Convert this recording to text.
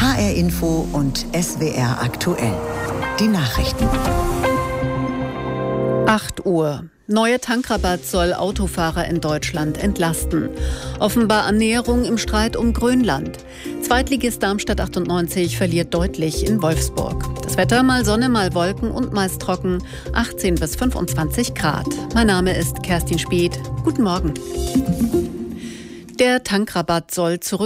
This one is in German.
HR Info und SWR aktuell. Die Nachrichten. 8 Uhr. Neuer Tankrabatt soll Autofahrer in Deutschland entlasten. Offenbar Annäherung im Streit um Grönland. Zweitligist Darmstadt 98 verliert deutlich in Wolfsburg. Das Wetter mal Sonne, mal Wolken und meist trocken. 18 bis 25 Grad. Mein Name ist Kerstin Speth. Guten Morgen. Der Tankrabatt soll zurück